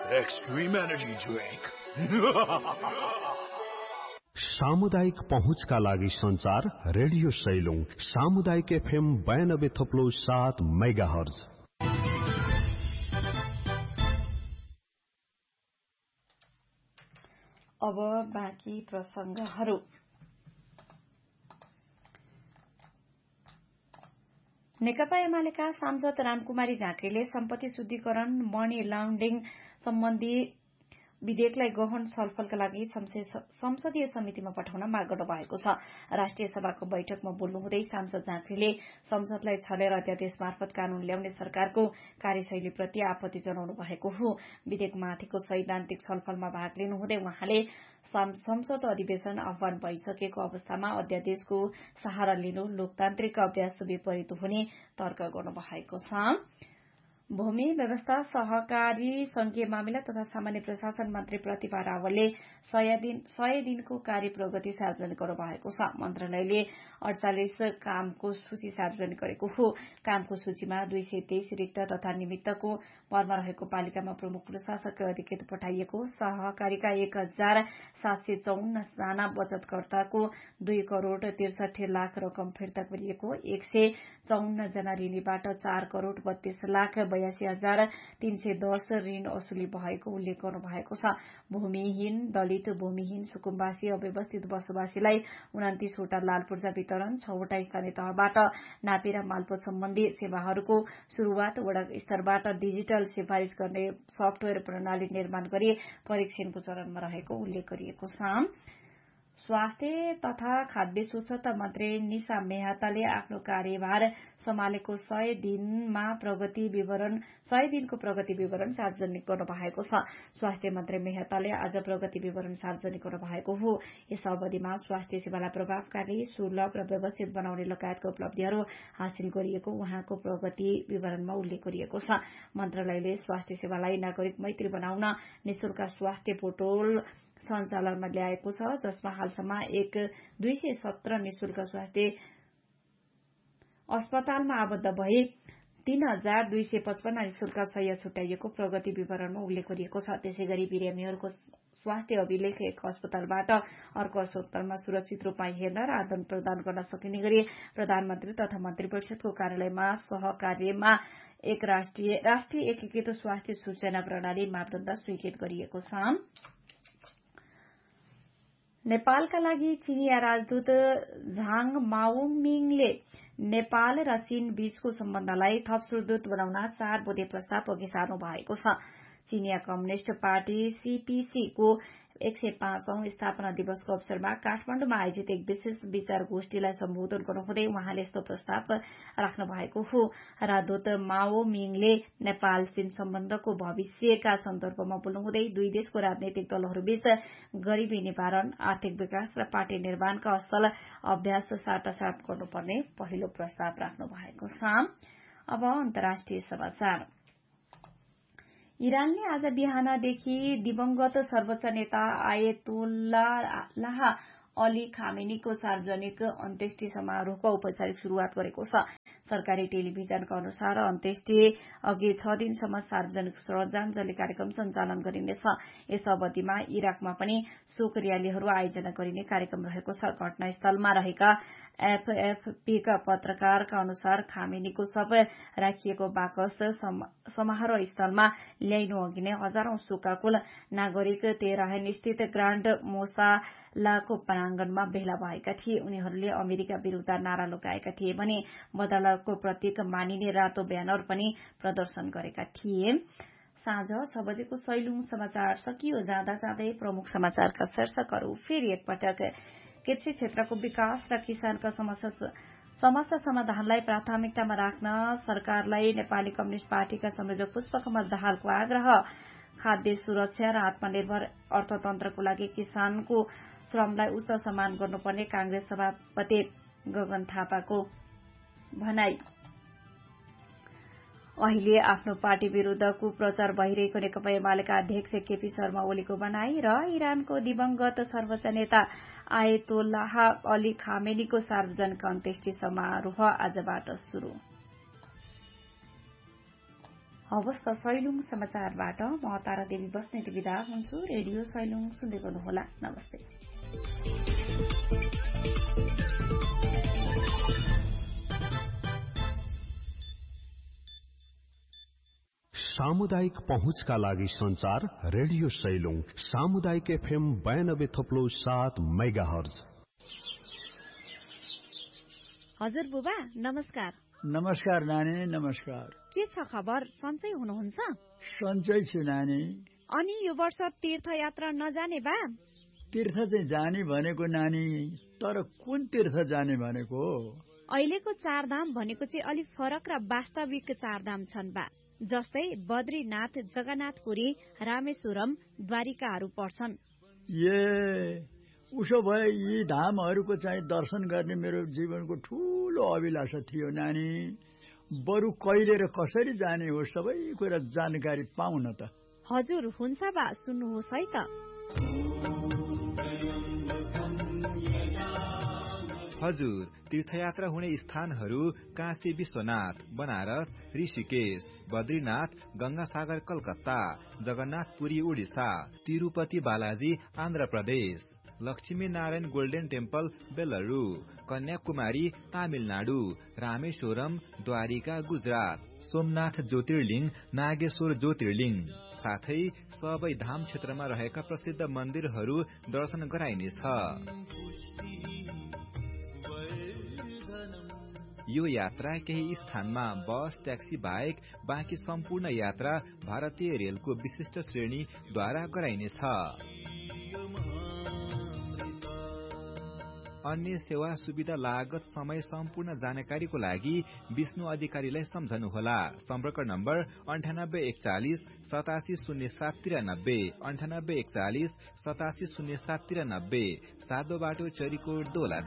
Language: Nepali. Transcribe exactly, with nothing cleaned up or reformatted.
Extreme energy drink. सामुदायिक पहुँचका लागि संचार रेडियो सैलुङ सामुदायिक एफएम बयानब्बे थप्लो सात मेगा हर्ज। अब बाँकी प्रसंगहरू। नेकपा एमालेका सांसद रामकुमारी झाँक्रीले सम्पत्ति शुद्धिकरण मनी लन्ड्रिङ सम्बन्धी विधेयकलाई गहन छलफलका लागि संसदीय समितिमा पठाउन माग गर्नु भएको छ। राष्ट्रिय सभाको बैठकमा बोल्नुहुँदै सांसद झाँक्रीले संसदलाई छलेर अध्यादेश मार्फत कानून ल्याउने सरकारको कार्यशैलीप्रति आपत्ति जनाउनु भएको हो। विधेयकमाथिको सैद्धान्तिक छलफलमा भाग लिनुहुँदै उहाँले संसद अधिवेशन आह्वान भइसकेको अवस्थामा अध्यादेशको सहारा लिनु लोकतान्त्रिक अभ्यास विपरीत हुने तर्क गर्नु भएको छ। भूमि व्यवस्था सहकारी संघीय मामिला तथा सामान्य प्रशासन मन्त्री प्रतिभा रावलले सय दिन सय दिनको कार्य प्रगति सार्वजनिक गर्नु भएको छ। मन्त्रालयले अडचालिस कामको सूची सार्वजनिक गरेको हो। कामको सूचीमा दुई सय तेइस रिक्त तथा निमित्तको परमा रहेको पालिकामा प्रमुख प्रशासक अधिकृत पठाइएको, सहकारीका एक हजार सात सय चौन्न जना बचतकर्ताको दुई करोड़ त्रिसठी लाख रकम फिर्ता गरिएको, एक सय चौन्न जना ऋणीबाट चार करोड़ बत्तीस लाख बयासी हजार तीन सय दस ऋण असुली भएको उल्लेख गर्नु भएको छ। भूमिहीन, दलित, भूमिहीन, सुकुम्बासी, अव्यवस्थित बसोबासीलाई उनातीसवटा लाल पूर्जा वितरण, छवटा स्थानीय तहबाट नापी र मालपोत सम्बन्धी सेवाहरूको शुरूआत, वडा स्तरबाट डिजिटल सिफारिश गर्ने सफ्टवेयर प्रणाली निर्माण गरी परीक्षणको चरणमा रहेको उल्लेख गरिएको छ। स्वास्थ्य तथा खाद्य स्वच्छता मन्त्री निशा मेहताले आफ्नो कार्यभार सम्हालेको सय दिनमा प्रगति विवरण सय दिनको प्रगति विवरण सार्वजनिक गर्नु भएको छ। स्वास्थ्य मन्त्री मेहताले आज प्रगति विवरण सार्वजनिक गर्नु भएको हो। यस अवधिमा स्वास्थ्य सेवालाई प्रभावकारी, सुलभ र व्यवस्थित बनाउने लगायतका उपलब्धिहरू हासिल गरिएको उहाँको प्रगति विवरणमा उल्लेख गरिएको छ। मन्त्रालयले स्वास्थ्य सेवालाई नागरिक मैत्री बनाउन निशुल्क स्वास्थ्य पोर्टल सञ्चालनमा ल्याएको छ, जसमा हालसम्म एक दुई सय सत्र निशुल्क स्वास्थ्य अस्पतालमा आबद्ध भए तीन हजार दुई सय पचपन्न निशुल्क शय्या छुट्याइएको प्रगति विवरणमा उल्लेख गरिएको छ। त्यसै गरी बिरामीहरूको स्वास्थ्य अभिलेख एक अस्पतालबाट अर्को अस्पतालमा सुरक्षित रूपमा हेर्न र आदान प्रदान गर्न सकिने गरी प्रधानमन्त्री तथा मन्त्री परिषदको कार्यालयमा सहकार्यमा एक राष्ट्रिय राष्ट्रिय एकीकृत स्वास्थ्य सूचना प्रणाली मापदण्ड स्वीकृत गरिएको छ। नेपालका लागि चीनिया राजदूत झाङ माओमिङले नेपाल र चीन बीचको सम्बन्धलाई थप सुदृढ बनाउन चार बुँदे प्रस्ताव अघि सार्नु भएको छ। चीनिया कम्युनिष्ट पार्टी सीपीसी को एक सय पाँचौं स्थापना दिवसको अवसरमा काठमाडौँमा आयोजित एक विशेष विचार गोष्ठीलाई सम्बोधन गर्नुहुँदै उहाँले यस्तो प्रस्ताव राख्नु भएको हो। राजदूत माओमिङले नेपाल चीन सम्बन्धको भविष्यका सन्दर्भमा बोल्नुहुँदै दुई देशको राजनैतिक दलहरूबीच गरीबी निवारण, आर्थिक विकास र पार्टी निर्माणका असल अभ्यास साटासाट गर्नुपर्ने पहिलो प्रस्ताव राख्नु भएको छ। अब अन्तर्राष्ट्रिय समाचार। इरानले आज बिहानदेखि दिवंगत सर्वोच्च नेता आयतोल्लाह अली खामेनीको सार्वजनिक अन्त्येष्टि समारोहको औपचारिक शुरूआत गरेको छ। सरकारी टेलिभिजनका अनुसार अन्त्येष्टि अघि छ दिनसम्म सार्वजनिक श्रद्धाञ्जली कार्यक्रम सञ्चालन गरिनेछ। यस अवधिमा इराकमा पनि शोक र्यालीहरू आयोजना गरिने कार्यक्रम रहेको छ। घटनास्थलमा रहेका एफएफपीका पत्रकारका अनुसार खामेनीको शव राखिएको बाकस समारोह स्थलमा ल्याइनु अघि नै हजारौं शोकाकुल नागरिक तेहरान स्थित ग्रान्ड मोसालाको प्रांगणमा भेला भएका थिए। उनीहरूले अमेरिका विरूद्ध नारा लगाएका थिए भने बदलावको प्रतीक मानिने रातो ब्यानर पनि प्रदर्शन गरेका थिए। साँझ छ बजेको सैलुङ समाचार सकियो। जाँदा जाँदै प्रमुख समाचारका शीर्षकहरू फेरि एकपटक। कृषि क्षेत्रको विकास र किसानका समस्या समस्या समाधानलाई प्राथमिकतामा राख्न सरकारलाई नेपाली कम्युनिष्ट पार्टीका संयोजक पुष्पकमल दाहालको आग्रह। खाद्य सुरक्षा र आत्मनिर्भर अर्थतन्त्रको लागि किसानको श्रमलाई उच्च सम्मान गर्नुपर्ने कांग्रेस सभापति गगन थापाको भनाई। अहिले आफ्नो पार्टी विरूद्ध कुप्रचार भइरहेको नेकपा एमालेका अध्यक्ष केपी शर्मा ओलीको भनाई र इरानको दिवंगत सर्वोच्च नेता आयतोल्लाह अली खामेनीको सार्वजनिक अन्त्येष्टि समारोह आजबाट शुरू। हवस् त सैलुङ समाचारबाट म तारा देवी बस्नेत विदा हुन्छु। रेडियो सैलुङ सुन्दै गर्नुहोला। नमस्ते। सामुदायिक पहुँचका लागि संचार रेडियो सैलुङ सामुदायिक एफएम बयानब्बे थप्लो सात मेगा हर्ज। हजुर बुबा नमस्कार। नमस्कार नानी। नमस्कार। के छ खबर? सन्चै हुनुहुन्छ? सन्चै छु नानी। अनि यो वर्ष तीर्थयात्रा नजाने बा? तीर्थ चाहिँ जाने भनेको नानी, तर कुन तीर्थ जाने भनेको? अहिलेको चारधाम भनेको चाहिँ अलिक फरक र वास्तविक चारधाम छन् बा, जस्तै बद्रीनाथ, जगन्नाथपुरी, रामेश्वरम, द्वारिकाहरू पर्छन्। ए उसो भए यी धामहरूको चाहिँ दर्शन गर्ने मेरो जीवनको ठूलो अभिलाषा थियो नानी। बरु कहिले र कसरी जाने हो सबै कुरा जानकारी पाउन त। हजुर हुन्छ बा, सुन्नुहोस् है त। हजुर तीर्थयात्रा हुने स्थानहरू काशी विश्वनाथ, बनारस, ऋषिकेश, बद्रीनाथ, गंगासागर कलकत्ता, जगन्नाथपुरी उडिसा, तिरुपति बालाजी आन्ध्र प्रदेश, लक्ष्मी नारायण गोल्डन टेम्पल बेलुरु, कन्याकुमारी तामिलनाडु, रामेश्वरम द्वारिका गुजरात, सोमनाथ ज्योतिर्लिङ, नागेश्वर ज्योतिर्लिङ, साथै सबै धाम क्षेत्रमा रहेका प्रसिद्ध मन्दिरहरू दर्शन गराइनेछ। यो यात्रा केही स्थानमा बस ट्याक्सी बाहेक बाँकी सम्पूर्ण यात्रा भारतीय रेलको विशिष्ट श्रेणीद्वारा गराइनेछ। अन्य सेवा सुविधा लागत समय सम्पूर्ण जानकारीको लागि विष्णु अधिकारीलाई सम्झनुहोला। सम्पर्क नम्बर अन्ठानब्बे एकचालिस सतासी शून्य सात तिरानब्बे अन्ठानब्बे एकचालिस सतासी शून्य सात तिरानब्बे। सादो बाटो चरीकोट दोला।